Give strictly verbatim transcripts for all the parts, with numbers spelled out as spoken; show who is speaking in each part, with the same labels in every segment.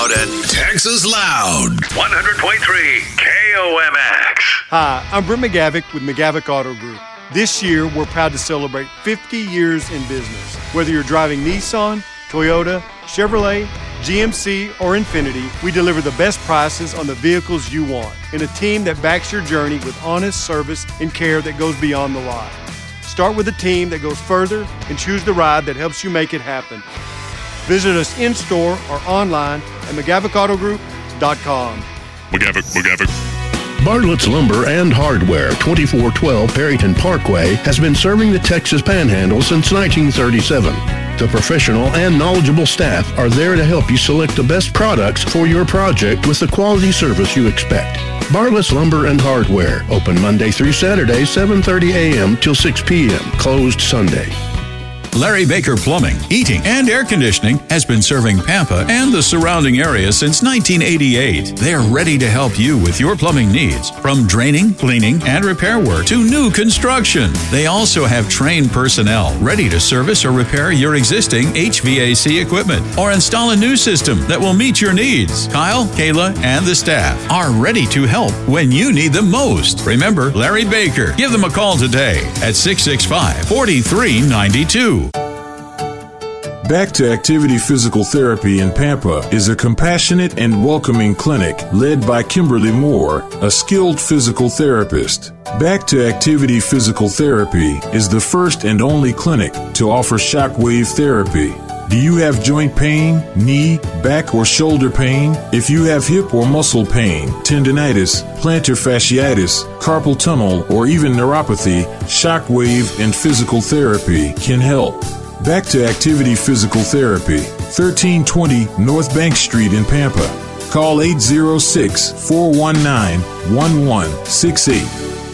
Speaker 1: And Texas Loud. one hundred point three K O M X.
Speaker 2: Hi, I'm Brent McGavick with McGavick Auto Group. This year, we're proud to celebrate fifty years in business. Whether you're driving Nissan, Toyota, Chevrolet, G M C, or Infiniti, we deliver the best prices on the vehicles you want in a team that backs your journey with honest service and care that goes beyond the lot. Start with a team that goes further and choose the ride that helps you make it happen. Visit us in-store or online at McGavick Auto Group dot com.
Speaker 3: McGavick, McGavick.
Speaker 4: Bartlett's Lumber and Hardware, twenty-four twelve Perryton Parkway, has been serving the Texas Panhandle since nineteen thirty-seven. The professional and knowledgeable staff are there to help you select the best products for your project with the quality service you expect. Bartlett's Lumber and Hardware, open Monday through Saturday, seven thirty a.m. till six p.m., closed Sunday.
Speaker 5: Larry Baker Plumbing, Heating, and Air Conditioning has been serving Pampa and the surrounding area since nineteen eighty-eight. They're ready to help you with your plumbing needs, from draining, cleaning, and repair work to new construction. They also have trained personnel ready to service or repair your existing H V A C equipment or install a new system that will meet your needs. Kyle, Kayla, and the staff are ready to help when you need them most. Remember Larry Baker. Give them a call today at six six five, four three nine two.
Speaker 6: Back to Activity Physical Therapy in Pampa is a compassionate and welcoming clinic led by Kimberly Moore, a skilled physical therapist. Back to Activity Physical Therapy is the first and only clinic to offer shockwave therapy. Do you have joint pain, knee, back, or shoulder pain? If you have hip or muscle pain, tendinitis, plantar fasciitis, carpal tunnel, or even neuropathy, shockwave and physical therapy can help. Back to Activity Physical Therapy, thirteen twenty North Bank Street in Pampa. Call eight zero six, four one nine, one one six eight.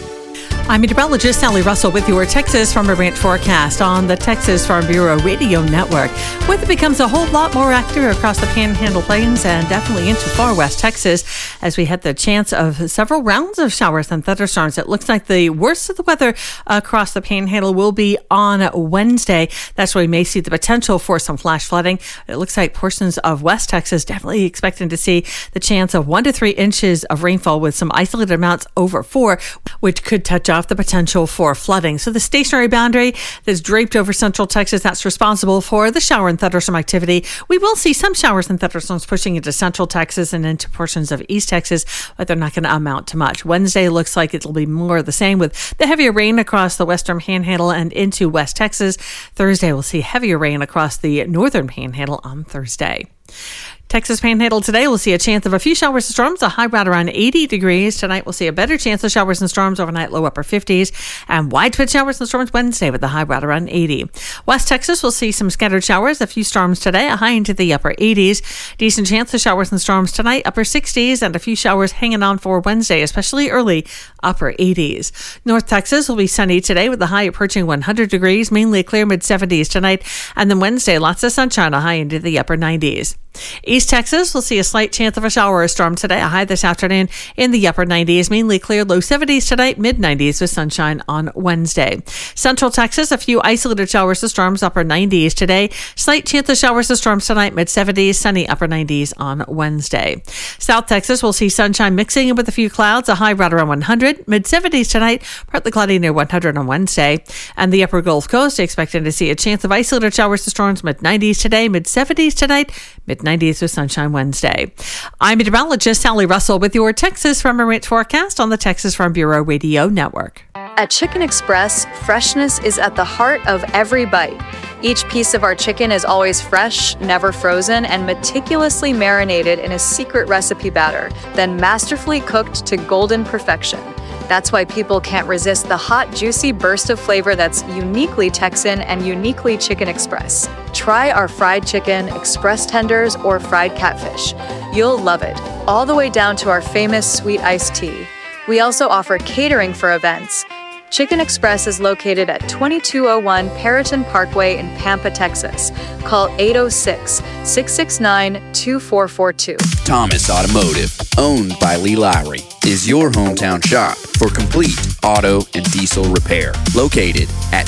Speaker 7: I'm meteorologist Sally Russell with your Texas Farm and Ranch forecast on the Texas Farm Bureau Radio Network. Weather becomes a whole lot more active across the Panhandle Plains and definitely into far west Texas as we had the chance of several rounds of showers and thunderstorms. It looks like the worst of the weather across the Panhandle will be on Wednesday. That's where we may see the potential for some flash flooding. It looks like portions of West Texas definitely expecting to see the chance of one to three inches of rainfall with some isolated amounts over four, which could touch off the potential for flooding. So the stationary boundary that's draped over central Texas, that's responsible for the shower and thunderstorm activity. We will see some showers and thunderstorms pushing into central Texas and into portions of East Texas, but they're not going to amount to much. Wednesday looks like it'll be more of the same with the heavier rain across the western Panhandle and into West Texas. Thursday we'll see heavier rain across the northern Panhandle on Thursday. Texas Panhandle today, we'll see a chance of a few showers and storms, a high right around eighty degrees. Tonight, we'll see a better chance of showers and storms overnight, low upper fifties, and widespread showers and storms Wednesday with a high right around eighty. West Texas, we'll see some scattered showers, a few storms today, a high into the upper eighties. Decent chance of showers and storms tonight, upper sixties, and a few showers hanging on for Wednesday, especially early, upper eighties. North Texas will be sunny today with the high approaching one hundred degrees, mainly clear mid seventies tonight, and then Wednesday, lots of sunshine, a high into the upper nineties. East Texas will see a slight chance of a shower or storm today, a high this afternoon in the upper nineties, mainly clear, low seventies tonight, mid nineties with sunshine on Wednesday. Central Texas, a few isolated showers or storms, upper nineties today, slight chance of showers or storms tonight, mid seventies, sunny upper nineties on Wednesday. South Texas will see sunshine mixing in with a few clouds, a high right around one hundred, mid seventies tonight, partly cloudy near one hundred on Wednesday. And the upper Gulf Coast, expecting to see a chance of isolated showers or storms, mid nineties today, mid seventies tonight, mid nineties with sunshine Wednesday. I'm meteorologist Sally Russell with your Texas Farm and Ranch forecast on the Texas Farm Bureau Radio Network.
Speaker 8: At Chicken Express, freshness is at the heart of every bite. Each piece of our chicken is always fresh, never frozen, and meticulously marinated in a secret recipe batter, then masterfully cooked to golden perfection. That's why people can't resist the hot, juicy burst of flavor that's uniquely Texan and uniquely Chicken Express. Try our fried chicken, express tenders, or fried catfish. You'll love it, all the way down to our famous sweet iced tea. We also offer catering for events. Chicken Express is located at twenty-two oh one Perryton Parkway in Pampa, Texas. Call eight oh six, six six nine, two four four two.
Speaker 9: Thomas Automotive, owned by Lee Lowry, is your hometown shop for complete auto and diesel repair. Located at